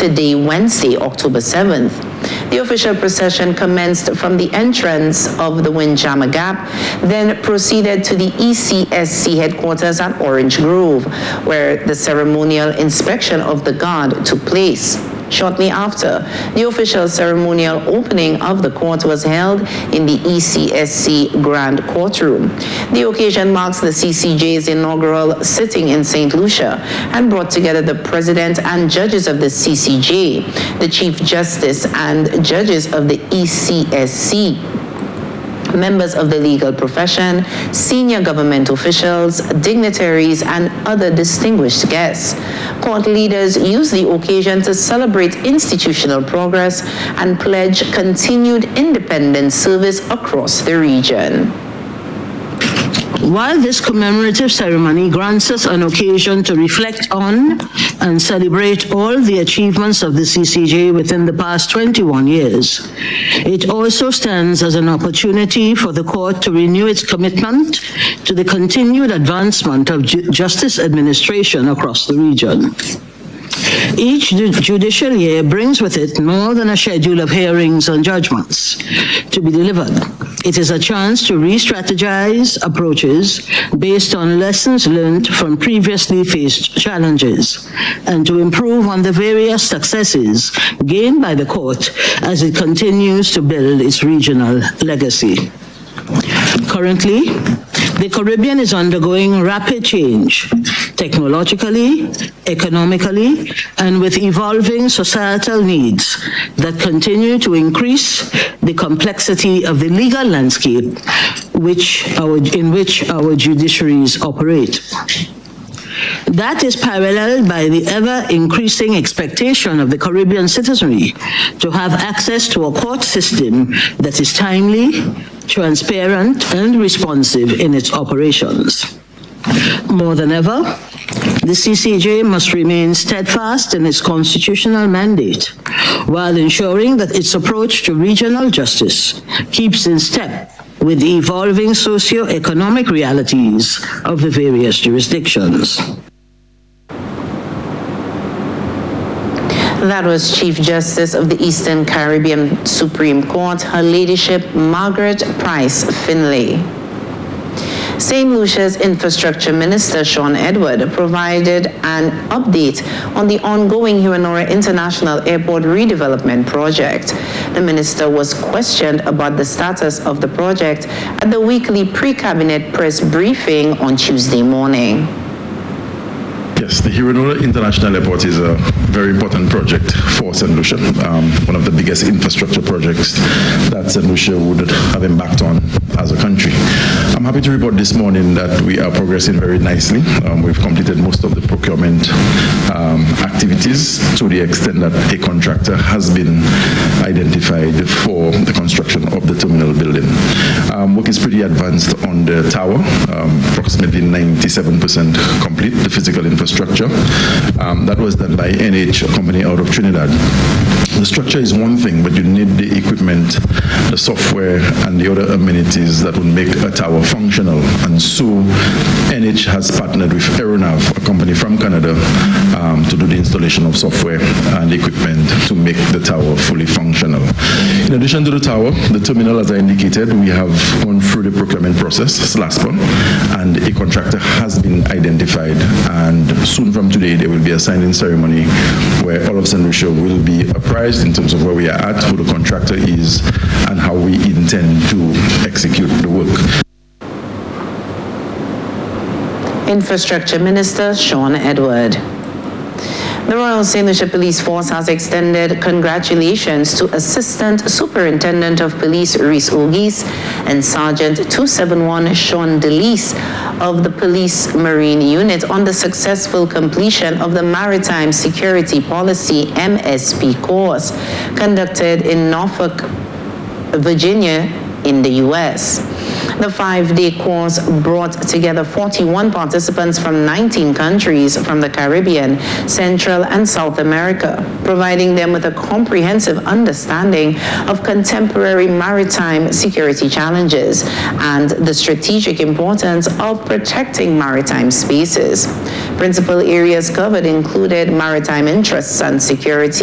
today, Wednesday, October 7th. The official procession commenced from the entrance of the Windjammer Gap, then proceeded to the ECSC headquarters at Orange Grove, where the ceremonial inspection of the guard took place. Shortly after, the official ceremonial opening of the court was held in the ECSC Grand Courtroom. The occasion marks the CCJ's inaugural sitting in St. Lucia and brought together the president and judges of the CCJ, the Chief Justice and judges of the ECSC, members of the legal profession, senior government officials, dignitaries, and other distinguished guests. Court leaders used the occasion to celebrate institutional progress and pledge continued independent service across the region. While this commemorative ceremony grants us an occasion to reflect on and celebrate all the achievements of the CCJ within the past 21 years, it also stands as an opportunity for the court to renew its commitment to the continued advancement of justice administration across the region. Each judicial year brings with it more than a schedule of hearings and judgments to be delivered. It is a chance to re-strategize approaches based on lessons learned from previously faced challenges and to improve on the various successes gained by the court as it continues to build its regional legacy. Currently, the Caribbean is undergoing rapid change, technologically, economically, and with evolving societal needs that continue to increase the complexity of the legal landscape in which our judiciaries operate. That is paralleled by the ever-increasing expectation of the Caribbean citizenry to have access to a court system that is timely, transparent, and responsive in its operations. More than ever, the CCJ must remain steadfast in its constitutional mandate while ensuring that its approach to regional justice keeps in step with the evolving socio-economic realities of the various jurisdictions. That was Chief Justice of the Eastern Caribbean Supreme Court, Her Ladyship Margaret Price Finlay. St. Lucia's Infrastructure Minister Sean Edward provided an update on the ongoing Hewanorra International Airport redevelopment project. The minister was questioned about the status of the project at the weekly pre-cabinet press briefing on Tuesday morning. Yes, the Hewanorra International Airport is a very important project for St. Lucia, one of the biggest infrastructure projects that St. Lucia would have embarked on as a country. I'm happy to report this morning that we are progressing very nicely. We've completed most of the procurement activities to the extent that a contractor has been identified for the construction of the terminal building. Work is pretty advanced on the tower, approximately 97% complete, the physical infrastructure. That was done by NH, a company out of Trinidad. The structure is one thing, but you need the equipment, the software, and the other amenities that would make a tower functional. And so NH has partnered with Aeronav, a company from Canada, to do the installation of software and equipment to make the tower fully functional. In addition to the tower, the terminal, as I indicated, we have gone through the procurement process, SLASPA, and a contractor has been identified. And soon from today, there will be a signing ceremony where all of St. Lucia will be apprised in terms of where we are at, who the contractor is, and how we intend to execute the work. Infrastructure Minister Sean Edward. The Royal St. Lucia Police Force has extended congratulations to Assistant Superintendent of Police Reese Ogis and Sergeant 271 Sean DeLeese of the Police Marine Unit on the successful completion of the Maritime Security Policy MSP course conducted in Norfolk, Virginia, in the U.S. The 5-day course brought together 41 participants from 19 countries from the Caribbean, Central, and South America, providing them with a comprehensive understanding of contemporary maritime security challenges and the strategic importance of protecting maritime spaces. Principal areas covered included maritime interests and security,